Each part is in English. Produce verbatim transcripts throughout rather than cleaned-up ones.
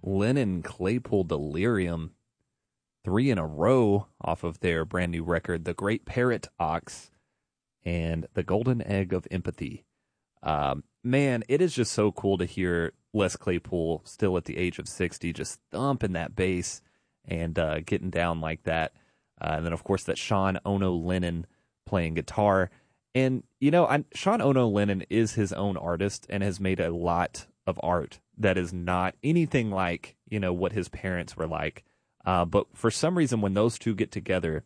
Lennon Claypool Delirium, three in a row off of their brand new record, The Great Parrot Ox and The Golden Egg of Empathy. Um, man, it is just so cool to hear Les Claypool still at the age of sixty, just thumping that bass and uh, getting down like that. Uh, and then, of course, that Sean Ono Lennon playing guitar. And, you know, I, Sean Ono Lennon is his own artist and has made a lot of art that is not anything like, you know, what his parents were like. Uh, but for some reason, when those two get together,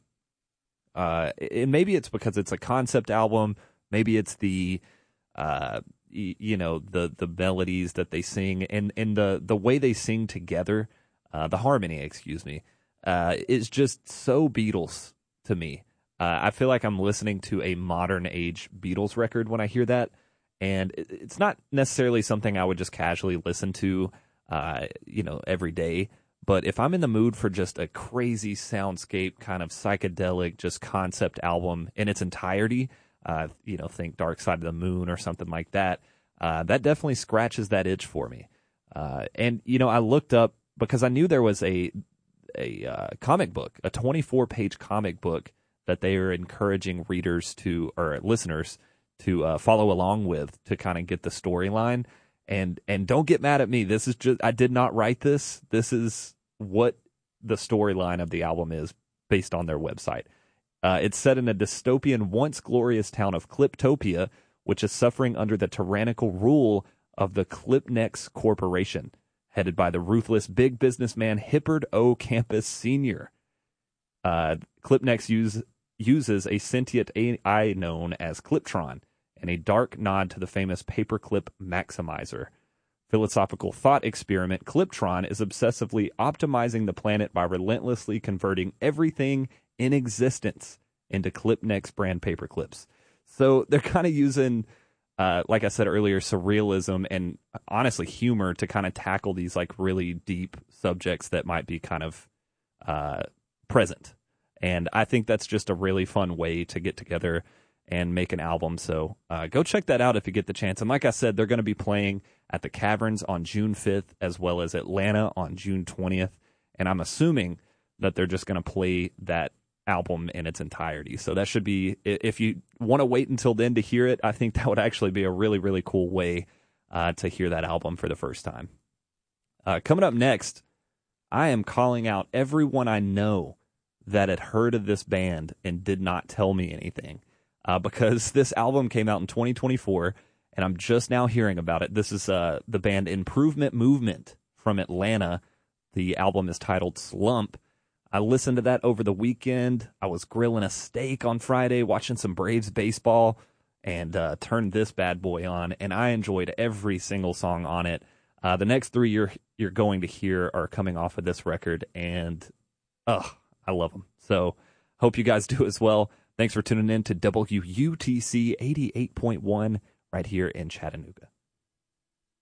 uh, and maybe it's because it's a concept album, maybe it's the, uh, y- you know, the the melodies that they sing and, and the, the way they sing together, uh, the harmony, excuse me, uh, is just so Beatles to me. Uh, I feel like I'm listening to a modern age Beatles record when I hear that. And it's not necessarily something I would just casually listen to, uh, you know, every day. But if I'm in the mood for just a crazy soundscape, kind of psychedelic, just concept album in its entirety, uh, you know, think Dark Side of the Moon or something like that, uh, that definitely scratches that itch for me. Uh, and, you know, I looked up because I knew there was a, a uh, comic book, a twenty-four page comic book that they are encouraging readers to, or listeners to uh, follow along with to kind of get the storyline. And and don't get mad at me. This is just, I did not write this. This is what the storyline of the album is based on their website. Uh, it's set in a dystopian, once glorious town of Cliptopia, which is suffering under the tyrannical rule of the Clipnex Corporation, headed by the ruthless big businessman Hippard O. Campus Senior Uh, Clipnex use, uses a sentient A I known as Cliptron, and a dark nod to the famous Paperclip Maximizer. Philosophical thought experiment, Cliptron is obsessively optimizing the planet by relentlessly converting everything in existence into Clipnex brand paperclips. So they're kind of using, uh, like I said earlier, surrealism and honestly humor to kind of tackle these like really deep subjects that might be kind of uh, present. And I think that's just a really fun way to get together and make an album. So uh, go check that out if you get the chance. And like I said, they're going to be playing at the Caverns on June fifth, as well as Atlanta on June twentieth. And I'm assuming that they're just going to play that album in its entirety. So that should be, if you want to wait until then to hear it, I think that would actually be a really, really cool way uh, to hear that album for the first time. Uh, coming up next, I am calling out everyone I know that had heard of this band and did not tell me anything. Uh, because this album came out in twenty twenty-four, and I'm just now hearing about it. This is uh, the band Improvement Movement from Atlanta. The album is titled Slump. I listened to that over the weekend. I was grilling a steak on Friday, watching some Braves baseball, and uh, turned this bad boy on, and I enjoyed every single song on it. Uh, the next three you're, you're going to hear are coming off of this record, and ugh, I love them. So hope you guys do as well. Thanks for tuning in to W U T C eighty-eight point one right here in Chattanooga.